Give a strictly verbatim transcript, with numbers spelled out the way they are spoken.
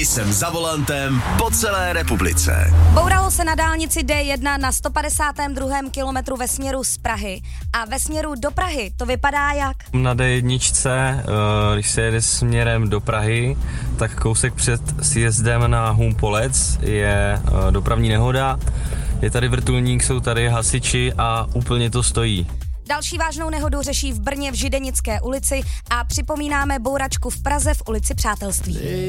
Nejsem za volantem po celé republice. Bouralo se na dálnici D jedna na sto padesátém druhém kilometru ve směru z Prahy a ve směru do Prahy to vypadá jak? Na D jedna, když se jede směrem do Prahy, tak kousek před sjezdem na Humpolec je dopravní nehoda. Je tady vrtulník, jsou tady hasiči a úplně to stojí. Další vážnou nehodu řeší v Brně v Židenické ulici a připomínáme bouračku v Praze v ulici Přátelství.